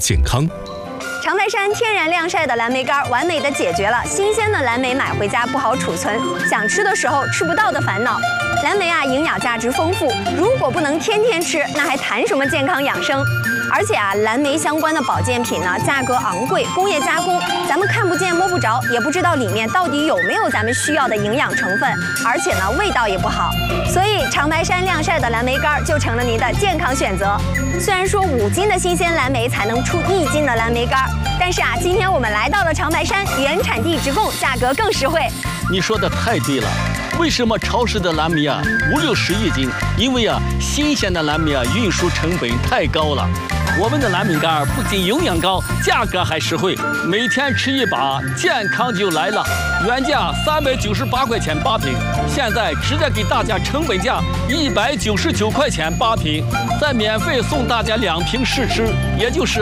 健康。 长白山天然晾晒的蓝莓干，完美的解决了新鲜的蓝莓买回家不好储存，想吃的时候吃不到的烦恼。蓝莓啊，营养价值丰富，如果不能天天吃，那还谈什么健康养生？而且啊，蓝莓相关的保健品呢，价格昂贵，工业加工，咱们看不见摸不着，也不知道里面到底有没有咱们需要的营养成分，而且呢，味道也不好。所以长白山晾晒的蓝莓干就成了您的健康选择。虽然说5斤的新鲜蓝莓才能出1斤的蓝莓干，但是啊，今天我们来到了长白山，原产地直供，价格更实惠。 你说的太对了。为什么超市的蓝莓啊50-60一斤？因为啊，新鲜的蓝莓啊运输成本太高了。我们的蓝莓干不仅营养高，价格还实惠，每天吃一把，健康就来了。原价398块钱8瓶，现在直接给大家成本价199块钱8瓶，再免费送大家2瓶试吃，也就是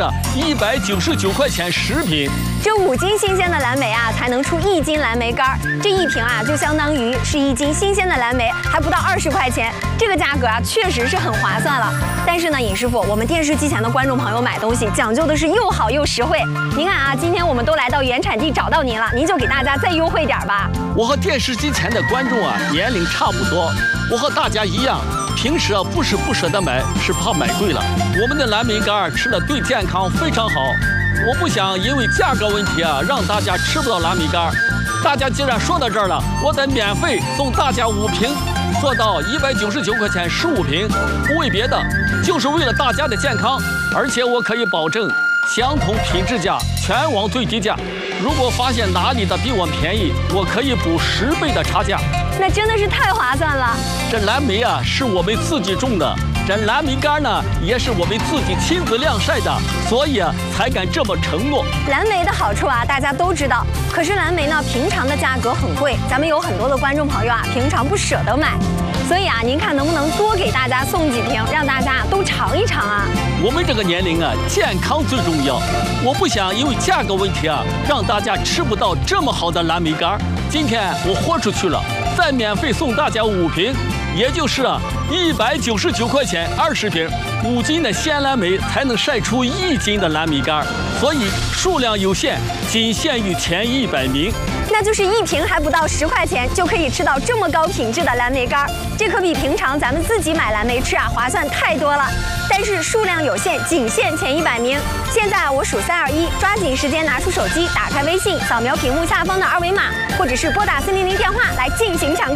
199块钱10瓶。 这5斤新鲜的蓝莓啊，才能出1斤蓝莓干，这1瓶啊就相当于是1斤新鲜的蓝莓，还不到20块钱，这个价格啊确实是很划算了。但是呢，尹师傅，我们电视机前的观众朋友买东西讲究的是又好又实惠。您看啊，今天我们都来到原产地找到您了，您就给大家再优惠点吧。 我和电视机前的观众啊年龄差不多，我和大家一样，平时啊不是不舍得买，是怕买贵了。我们的蓝莓干吃了对健康非常好。我不想因为价格问题啊，让大家吃不到蓝莓干。大家既然说到这儿了，我得免费送大家5瓶，做到199块钱15瓶，不为别的，就是为了大家的健康。而且我可以保证相同品质价，全网最低价。如果发现哪里的比我便宜，我可以补10倍的差价。 那真的是太划算了。 这蓝莓啊是我们自己种的，这蓝莓干呢也是我们自己亲自晾晒的，所以啊才敢这么承诺。 蓝莓的好处啊大家都知道，可是蓝莓呢平常的价格很贵，咱们有很多的观众朋友啊平常不舍得买，所以啊您看能不能多给大家送几瓶，让大家都尝一尝啊。 我们这个年龄啊健康最重要，我不想因为价格问题啊让大家吃不到这么好的蓝莓干。今天我豁出去了，再免费送大家5瓶，也就是199块钱20瓶，5斤的鲜蓝莓才能晒出1斤的蓝莓干，所以数量有限，仅限于前100名。 那就是1瓶还不到10块钱就可以吃到这么高品质的蓝莓干，这可比平常咱们自己买蓝莓吃啊划算太多了。但是数量有限，仅限前100名。现在我数3、2、1，抓紧时间拿出手机，打开微信，扫描屏幕下方的2维码，或者是拨打400电话来进行抢购。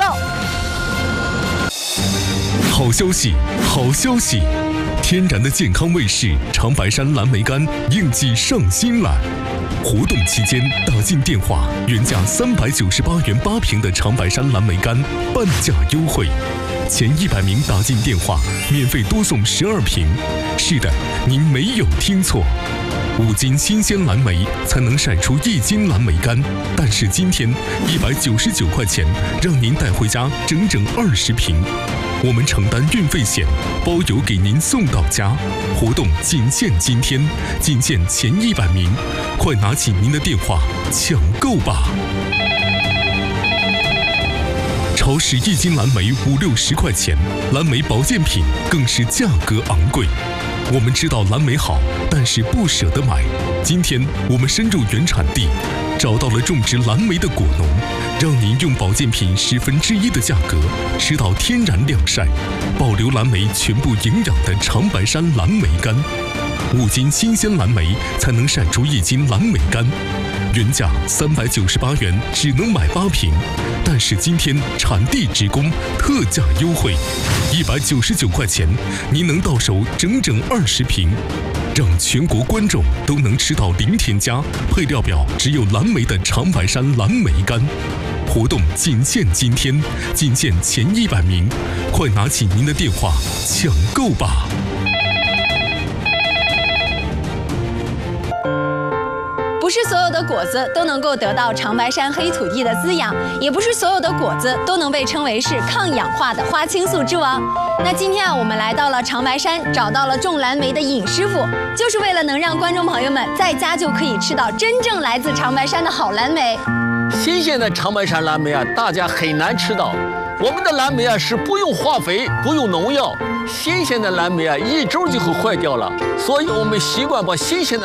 好消息，好消息！天然的健康卫士长白山蓝莓干应季上新了。活动期间打进电话，原价398元8瓶的长白山蓝莓干半价优惠，前100名打进电话免费多送12瓶。是的，您没有听错，5斤新鲜蓝莓才能晒出1斤蓝莓干，但是今天199块钱让您带回家整整20瓶。我们承担运费险，包邮给您送到家。活动仅限今天，仅限前100名，快拿起您的电话抢购吧！超市1斤蓝莓50-60块钱，蓝莓保健品更是价格昂贵。我们知道蓝莓好，但是不舍得买。今天我们深入原产地，找到了种植蓝莓的果农，让您用保健品1/10的价格吃到天然晾晒、保留蓝莓全部营养的长白山蓝莓干。5斤新鲜蓝莓才能晒出1斤蓝莓干，原价398元只能买8瓶，但是今天产地直供特价优惠，199块钱您能到手整整20瓶，让全国观众都能吃到零添加、配料表只有蓝莓的长白山蓝莓干。活动仅限今天，仅限前100名，快拿起您的电话抢购吧！ 不是所有的果子都能够得到长白山黑土地的滋养，也不是所有的果子都能被称为是抗氧化的花青素之王。那今天啊，我们来到了长白山，找到了种蓝莓的尹师傅，就是为了能让观众朋友们在家就可以吃到真正来自长白山的好蓝莓。 新鲜的长白山蓝莓啊，大家很难吃到。我们的蓝莓啊是不用化肥、不用农药，新鲜的蓝莓啊1周就会坏掉了，所以我们习惯把新鲜的